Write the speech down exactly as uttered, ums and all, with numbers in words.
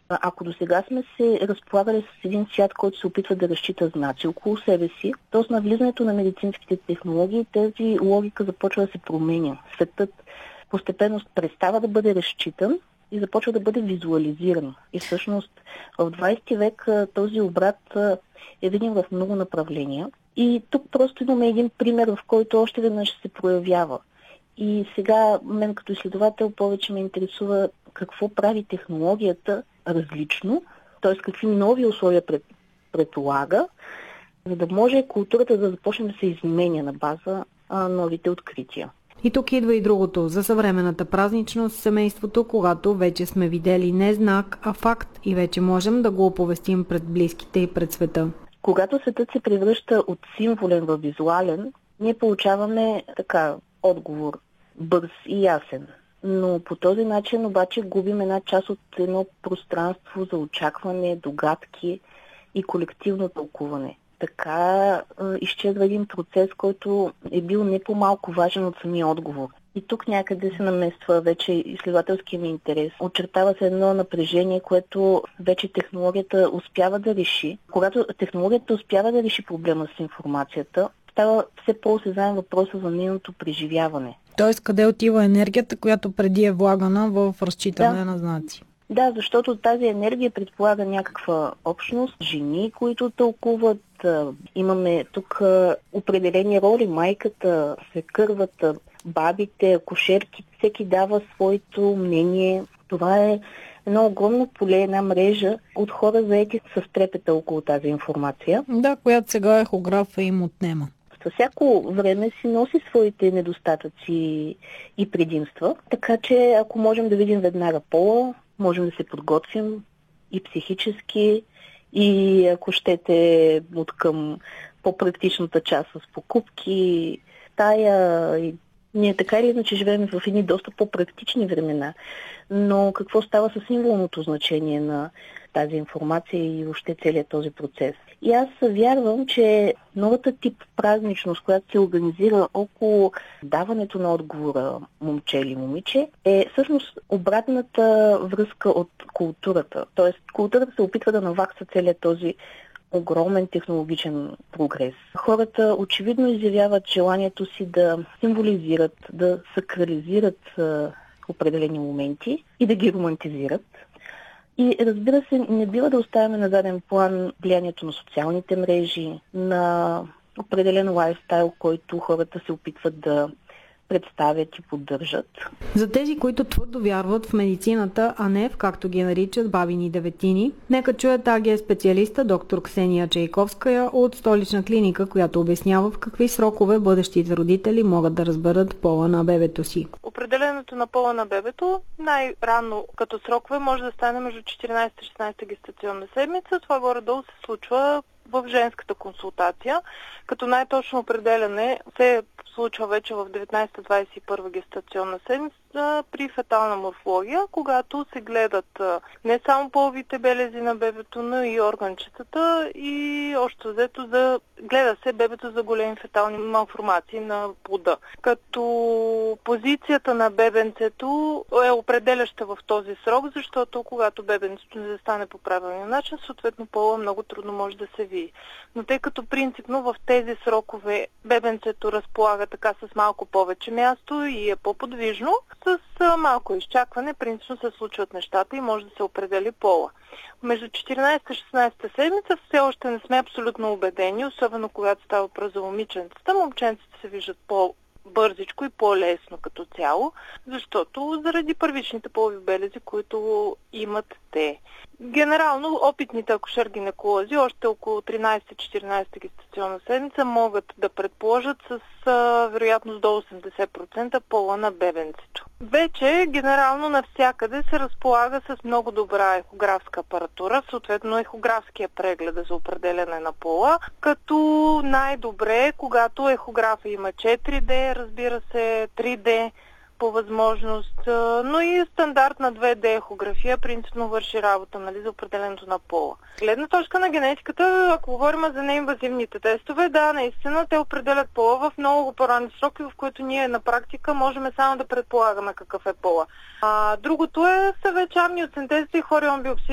А, ако до сега сме се разполагали с един свят, който се опитва да разчита знаци около себе си, то с навлизането на медицинските технологии тази логика започва да се променя. Светът постепенно престава да бъде разчитан и започва да бъде визуализиран. И всъщност в двадесети век този обрат е видим в много направления. И тук просто имаме един пример, в който още веднъж се проявява. И сега мен като изследовател повече ме интересува какво прави технологията различно, т.е. какви нови условия пред, предполага, за да може културата да започне да се изменя на база а, новите открития. И тук идва и другото. За съвременната празничност, семейството, когато вече сме видели не знак, а факт и вече можем да го оповестим пред близките и пред света. Когато светът се превръща от символен в визуален, ние получаваме така отговор бърз и ясен. Но по този начин обаче губим една част от едно пространство за очакване, догадки и колективно тълкуване. Така е, изчезва един процес, който е бил не по-малко важен от самия отговор. И тук някъде се намества вече изследователския ми интерес. Очертава се едно напрежение, което вече технологията успява да реши. Когато технологията успява да реши проблема с информацията, става все по-осезаем въпроса за нейното преживяване. Тоест, къде отива енергията, която преди е влагана в разчитане да. на знаци? Да, защото тази енергия предполага някаква общност, жени, които тълкуват. Имаме тук определени роли, майката, свекървата, бабите, акушерки. Всеки дава своето мнение. Това е едно огромно поле, една мрежа от хора заети с трепета около тази информация. Да, която сега ехографа им отнема. Всяко време си носи своите недостатъци и предимства, така че ако можем да видим веднага пола, можем да се подготвим и психически, и ако щете от към по-практичната част с покупки, тая. И ние така или иначе живеем в едни доста по-практични времена. Но какво става с символното значение на тази информация и въобще целият този процес? И аз вярвам, че новата тип празничност, която се организира около даването на отговора момче или момиче, е всъщност обратната връзка от културата. Тоест културата се опитва да навакса целият този огромен технологичен прогрес. Хората очевидно изявяват желанието си да символизират, да сакрализират определени моменти и да ги романтизират. И разбира се, не бива да оставяме на заден план влиянието на социалните мрежи, на определен лайфстайл, който хората се опитват да представят и поддържат. За тези, които твърдо вярват в медицината, а не в, както ги наричат, бабини деветини, нека чуят АГ специалиста доктор Ксения Чайковская от столична клиника, която обяснява в какви срокове бъдещите родители могат да разберат пола на бебето си. Определенето на пола на бебето най-рано като срокове може да стане между четиринадесета и шестнадесета гестационна седмица. Това горе-долу се случва в женската консултация, като най-точно определяне се случва вече в деветнадесета двадесет и първа гестационна седмица при фетална морфология, когато се гледат не само половите белези на бебето, но и органчетата и още взето за гледа се бебето за големи фетални малформации на плода. Като позицията на бебенцето е определяща в този срок, защото когато бебенцето не застане по правилния начин, съответно пола много трудно може да се види. Но тъй като принципно в тези срокове бебенцето разполага така с малко повече място и е по-подвижно, с малко изчакване принципно се случват нещата и може да се определи пола. Между четиринадесета и шестнадесета седмица все още не сме абсолютно убедени, особено когато става въпрос за момиченцата. Момченците се виждат по-бързичко и по-лесно като цяло, защото заради първичните полови белези, които имат те. Генерално опитните акушер-гинеколози още около тринадесета-четиринадесета гестационна седмица могат да предположат с а, вероятност до осемдесет процента пола на бебенцето. Вече генерално навсякъде се разполага с много добра ехографска апаратура, съответно ехографския преглед за определяне на пола, като най-добре, когато ехографа има четири Д, разбира се, три Д, по възможност, но и стандартна две Д ехография принципно върши работа, нали, за определенето на пола. Гледна точка на генетиката, ако говорим за неинвазивните тестове, да, наистина те определят пола в много по-ранни сроки, в които ние на практика можем само да предполагаме какъв е пола. А, другото е са вече амниоцентезите и хорион биопсии,